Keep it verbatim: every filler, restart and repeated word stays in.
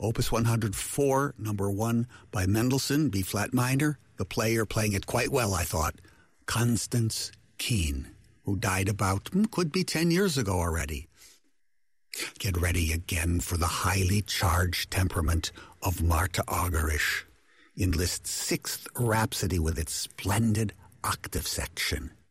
Opus one hundred four, number one, by Mendelssohn, B-flat minor. The player playing it quite well, I thought, Constance Keene, who died about, could be ten years ago already. Get ready again for the highly charged temperament of Marta Argerich in Liszt's Sixth Rhapsody with its splendid octave section.